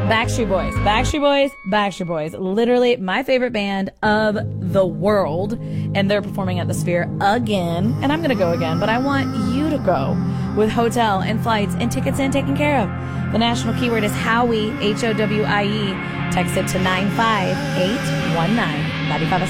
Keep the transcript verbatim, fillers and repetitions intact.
Backstreet Boys. Backstreet Boys. Backstreet Boys. Literally my favorite band of the world. And they're performing at the Sphere again. And I'm going to go again. But I want you to go with hotel and flights and tickets in taken care of. The national keyword is Howie, H O W I E. Text it to nine five eight one nine.